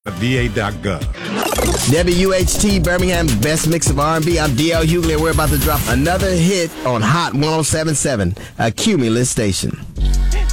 VA.gov. WHT Birmingham's best mix of R&B. I'm DL Hughley, and we're about to drop another hit on Hot 107.7, a Cumulus station.